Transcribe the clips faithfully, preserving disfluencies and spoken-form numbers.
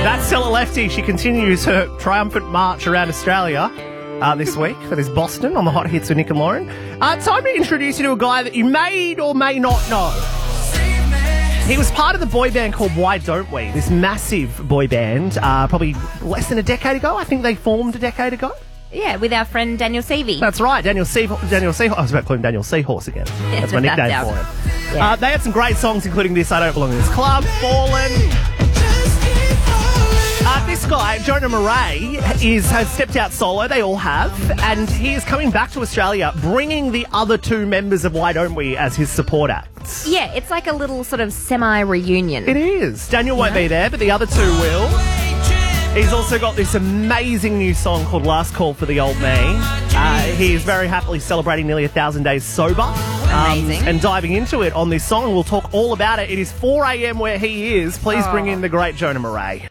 That's Stella Lefty. She continues her triumphant march around Australia uh, this week. That is Boston on the Hot Hits with Nick and Lauren. Uh, it's time to introduce you to a guy that you may or may not know. He was part of the boy band called Why Don't We? This massive boy band, uh, probably less than a decade ago. I think they formed a decade ago. Yeah, with our friend Daniel Seavey. That's right, Daniel Seahorse. Daniel Seahorse. I was about to call him Daniel Seahorse again. That's my nickname That's for him. Yeah. Uh, they had some great songs, including this, I Don't Belong in This Club, Fallen. Uh, this guy, Jonah Murray, is, has stepped out solo. They all have. And he is coming back to Australia, bringing the other two members of Why Don't We as his support acts. Yeah, it's like a little sort of semi-reunion. It is. Daniel won't Yeah. be there, but the other two will. He's also got this amazing new song called Last Call for the Old Me. Uh, he is very happily celebrating nearly a thousand days sober. Um, Amazing. and diving into it on this song. We'll talk all about it. It is four a.m. where he is. Please Oh. bring in the great Jonah Murray.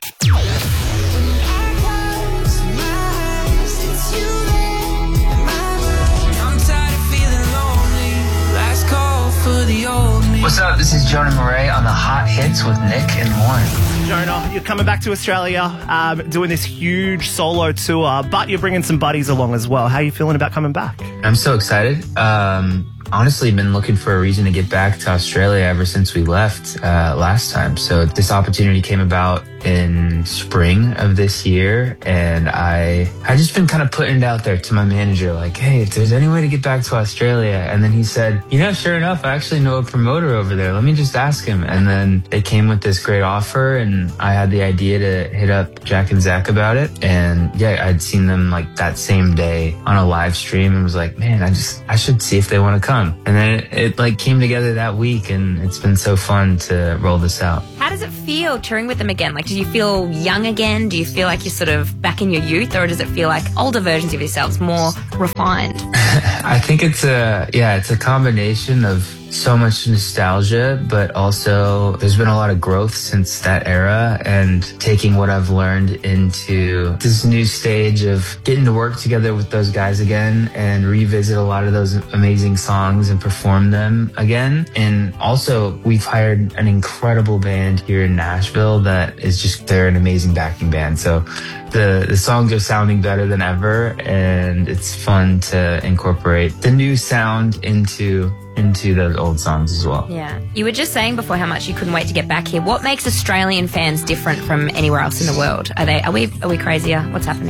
What's up? This is Jonah Murray on the Hot Hits with Nick and Lauren. Jonah, you're coming back to Australia, um, doing this huge solo tour, but you're bringing some buddies along as well. How are you feeling about coming back? I'm so excited. Um, honestly, been looking for a reason to get back to Australia ever since we left uh, last time. So this opportunity came about in spring of this year, and I I just been kind of putting it out there to my manager, like, hey, if there's any way to get back to Australia. And then he said, you know, sure enough, I actually know a promoter over there. Let me just ask him. And then they came with this great offer, and I had the idea to hit up Jack and Zach about it. And yeah, I'd seen them like that same day on a live stream and was like, man, I just I should see if they want to come. And then it, it like came together that week, and it's been so fun to roll this out. How does it feel touring with them again? Like, do you feel young again? Do you feel like you're sort of back in your youth, or does it feel like older versions of yourselves, more refined? I think it's a, yeah, it's a combination of so much nostalgia, but also there's been a lot of growth since that era, and taking what I've learned into this new stage of getting to work together with those guys again and revisit a lot of those amazing songs and perform them again. And also we've hired an incredible band here in Nashville that is just, they're an amazing backing band. So the, the songs are sounding better than ever, and it's fun to incorporate the new sound into into those old songs as well. Yeah. You were just saying before how much you couldn't wait to get back here. What makes Australian fans different from anywhere else in the world? Are they? Are we? Are we crazier? What's happening?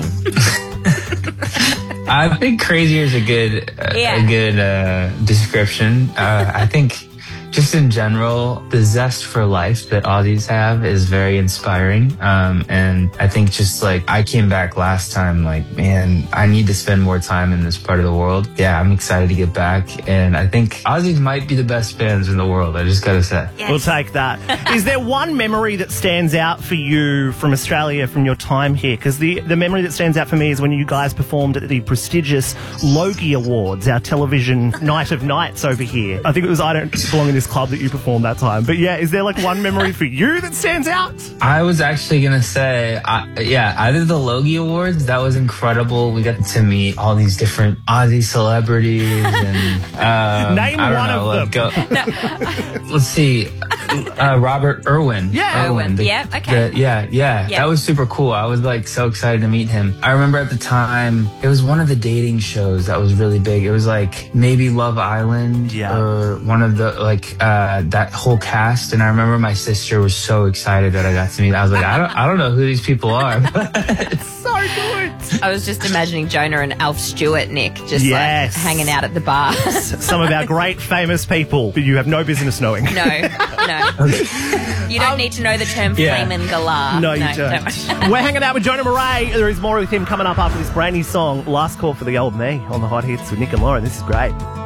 I think crazier is a good, uh, Yeah. a good uh, description. Uh, I think just in general, the zest for life that Aussies have is very inspiring. Um, and I think just like I came back last time, like, man, I need to spend more time in this part of the world. Yeah, I'm excited to get back. And I think Aussies might be the best fans in the world. I just got to say. Yes. We'll take that. Is there one memory that stands out for you from Australia, from your time here? Because the, the memory that stands out for me is when you guys performed at the prestigious Logie Awards, our television night of nights over here. I think it was I Don't Belong in This Club that you performed that time. But yeah, is there like one memory for you that stands out? I was actually going to say, I, yeah, either the Logie Awards, that was incredible. We got to meet all these different Aussie celebrities. and um, Name I don't one know, of like, them. Go, let's see. Uh, Robert Irwin. Yeah. Irwin, the- yeah, okay. the- yeah, yeah, Yeah. That was super cool. I was like so excited to meet him. I remember at the time, it was one of the dating shows that was really big. It was like maybe Love Island Yeah. or one of the, like, uh, that whole cast. And I remember my sister was so excited that I got to meet. I was like, I don't, I don't know who these people are. It's so good. I was just imagining Jonah and Alf Stewart, Nick, just Yes. like hanging out at the bar. Some of our great famous people that you have no business knowing. No, no. You don't need to know the term Yeah. flamin' galah. No, you don't. We're hanging out with Jonah Murray. There is more with him coming up after this brand new song, Last Call for the Old Me, on the Hot Hits with Nick and Lauren. This is great.